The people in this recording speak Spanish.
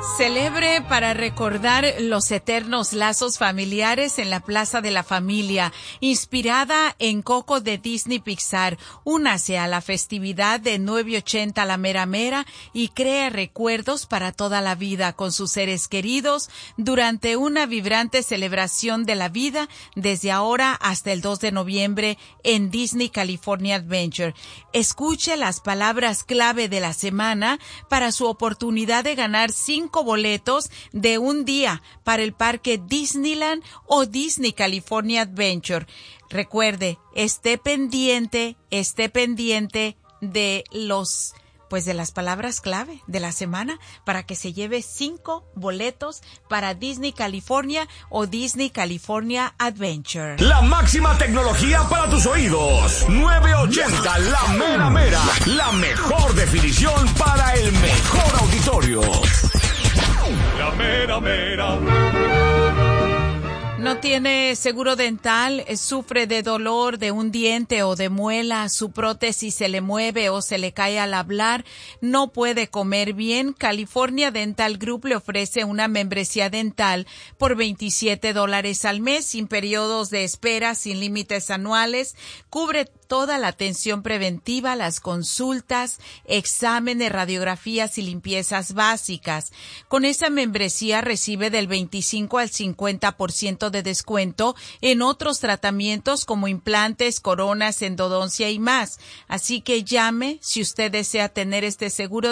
Celebre para recordar los eternos lazos familiares en la Plaza de la Familia, inspirada en Coco de Disney Pixar. Únase a la festividad de 980 La Mera Mera y crea recuerdos para toda la vida con sus seres queridos durante una vibrante celebración de la vida desde ahora hasta el 2 de noviembre en Disney California Adventure. Escuche las palabras clave de la semana para su oportunidad de ganar 5 boletos de un día para el parque Disneyland o Disney California Adventure. Recuerde, esté pendiente de de las palabras clave de la semana para que se lleve 5 boletos para Disney California o Disney California Adventure. La máxima tecnología para tus oídos. 980 La Mera Mera. La mejor definición para el mejor auditorio. La Mera Mera. No tiene seguro dental, sufre de dolor de un diente o de muela, su prótesis se le mueve o se le cae al hablar, no puede comer bien. California Dental Group le ofrece una membresía dental por $27 al mes, sin periodos de espera, sin límites anuales, cubre toda la atención preventiva, las consultas, exámenes, radiografías y limpiezas básicas. Con esa membresía recibe del 25 al 50% de descuento en otros tratamientos como implantes, coronas, endodoncia y más. Así que llame si usted desea tener este seguro